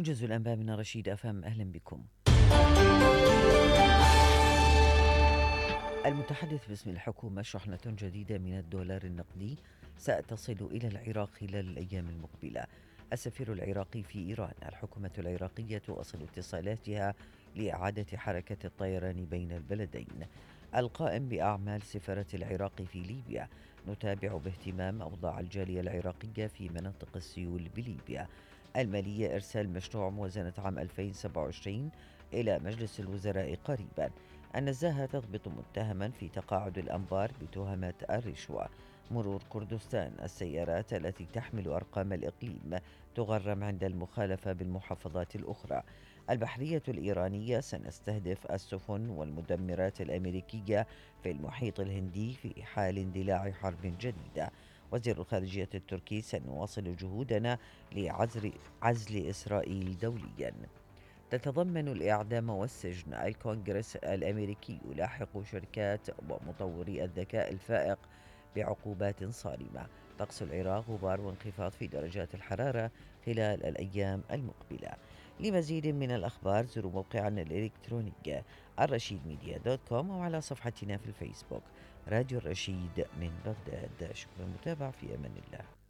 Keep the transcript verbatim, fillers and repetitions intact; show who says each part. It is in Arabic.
Speaker 1: موجز الأنباء من رشيد أفهم، أهلا بكم. المتحدث باسم الحكومة: شحنة جديدة من الدولار النقدي ستصل إلى العراق خلال الأيام المقبلة. السفير العراقي في إيران: الحكومة العراقية تواصل اتصالاتها لإعادة حركة الطيران بين البلدين. القائم بأعمال سفارة العراق في ليبيا: نتابع باهتمام أوضاع الجالية العراقية في مناطق السيول بليبيا. المالية: إرسال مشروع موازنة عام ألفين وسبعة وعشرين إلى مجلس الوزراء قريبا. النزاهة: تضبط متهما في تقاعد الأنبار بتهمة الرشوة. مرور كردستان: السيارات التي تحمل أرقام الإقليم تغرم عند المخالفة بالمحافظات الأخرى. البحرية الإيرانية: سنستهدف السفن والمدمرات الأمريكية في المحيط الهندي في حال اندلاع حرب جديدة. وزير الخارجية التركي: سنواصل جهودنا لعزل عزل إسرائيل دوليا. تتضمن الإعدام والسجن: الكونغرس الأمريكي يلاحق شركات ومطوري الذكاء الفائق بعقوبات صارمة. طقس العراق: غبار وانخفاض في درجات الحرارة خلال الأيام المقبلة. لمزيد من الأخبار زوروا موقعنا الإلكتروني الرشيد ميديا دوت كوم أو على صفحتنا في الفيسبوك راديو الرشيد من بغداد. شكرا للمتابعة، في أمان الله.